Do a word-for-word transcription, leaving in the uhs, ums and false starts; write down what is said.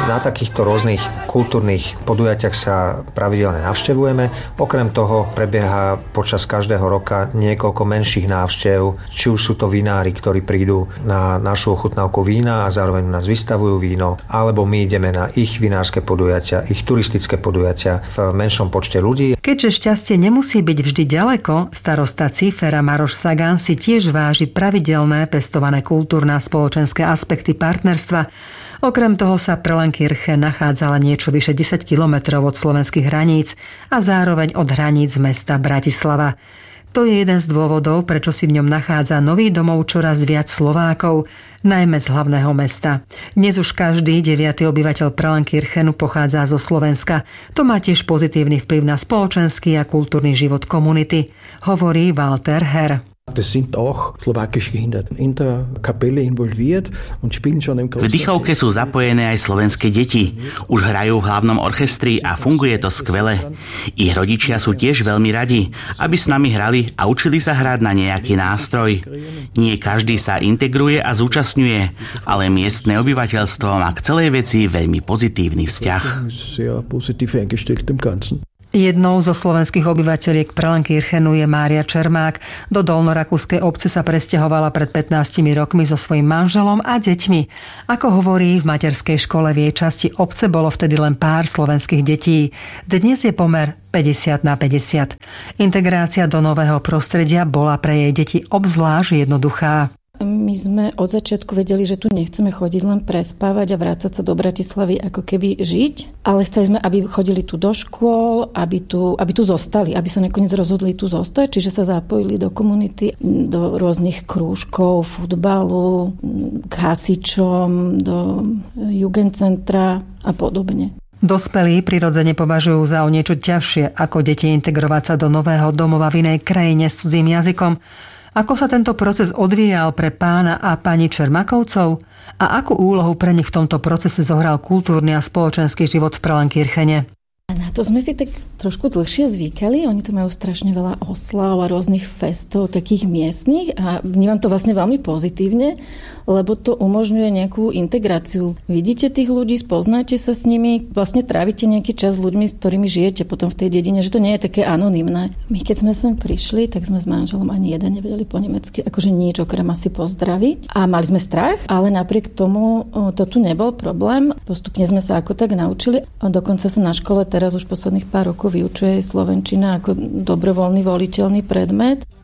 Na takýchto rôznych kultúrnych podujatiach sa pravidelne navštevujeme. Okrem toho prebieha počas každého roka niekoľko menších návštev, či už sú to vinári, ktorí prídu na našu ochutnávku vína a zároveň nás vystavujú víno, alebo my ideme na ich vinárske podujatia, ich turistické podujatia v menšom počte ľudí. Keďže šťastie nemusí byť vždy ďaleko, starosta Cifera Maroš Sagan si tiež váži pravidelné pestované kultúrne a spoločenské aspekty partnerstva. Okrem toho sa Prellenkirchen nachádzala niečo vyše desať kilometrov od slovenských hraníc a zároveň od hraníc mesta Bratislava. To je jeden z dôvodov, prečo si v ňom nachádza nový domov čoraz viac Slovákov, najmä z hlavného mesta. Dnes už každý deviaty obyvateľ Prellenkirchenu pochádza zo Slovenska. To má tiež pozitívny vplyv na spoločenský a kultúrny život komunity, hovorí Walter Herr. Das sind auch slowakische Kinder in der Kapelle involviert und spielen schon im V Dychovke sú zapojené aj slovenské deti. Už hrajú v hlavnom orchestri a funguje to skvele. Ich rodičia sú tiež veľmi radi, aby s nami hrali a učili sa hrať na nejaký nástroj. Nie každý sa integruje a zúčastňuje, ale miestne obyvateľstvo má k celej veci veľmi pozitívny vzťah. Jednou zo slovenských obyvateľiek Prellenkirchenu je Mária Čermák. Do dolnorakúskej obce sa presťahovala pred pätnástimi rokmi so svojím manželom a deťmi. Ako hovorí, v materskej škole v jej časti obce bolo vtedy len pár slovenských detí. Dnes je pomer päťdesiat na päťdesiat. Integrácia do nového prostredia bola pre jej deti obzvlášť jednoduchá. My sme od začiatku vedeli, že tu nechceme chodiť len prespávať a vrácať sa do Bratislavy ako keby žiť, ale chceli sme, aby chodili tu do škôl, aby tu, aby tu zostali, aby sa nakoniec rozhodli tu zostať, čiže sa zapojili do komunity, do rôznych krúžkov, futbalu, k hasičom, do jugendcentra a podobne. Dospelí prirodzene považujú za o niečo ťažšie, ako deti integrovať sa do nového domova v inej krajine s cudzým jazykom. Ako sa tento proces odvíjal pre pána a pani Čermakovcov a akú úlohu pre nich v tomto procese zohral kultúrny a spoločenský život v Prellenkirchene? Na to sme si tak trošku dlhšie zvykali. Oni tu majú strašne veľa oslav a rôznych festov, takých miestnych a vnímam to vlastne veľmi pozitívne, lebo to umožňuje nejakú integráciu. Vidíte tých ľudí, spoznáte sa s nimi, vlastne trávite nejaký čas s ľuďmi, s ktorými žijete potom v tej dedine, že to nie je také anonymné. My keď sme sem prišli, tak sme s manželom ani jeden nevedeli po nemecky, akože nič okrem asi pozdraviť. A mali sme strach, ale napriek tomu to tu nebol problém. Postupne sme sa ako tak naučili a dokonca sa na škole teraz už posledných pár rokov vyučuje slovenčina ako dobrovoľný voliteľný predmet.